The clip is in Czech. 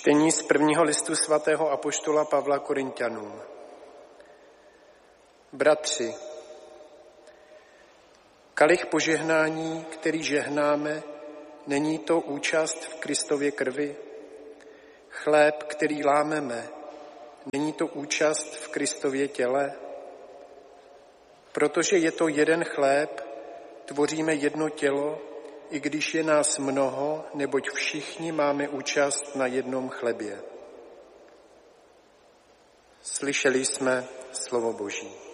Čtení z prvního listu svatého apoštola Pavla Korinťanům. Bratři, kalich požehnání, který žehnáme, není to účast v Kristově krvi? Chléb, který lámeme, není to účast v Kristově těle? Protože je to jeden chléb, tvoříme jedno tělo, i když je nás mnoho, neboť všichni máme účast na jednom chlebě. Slyšeli jsme slovo Boží.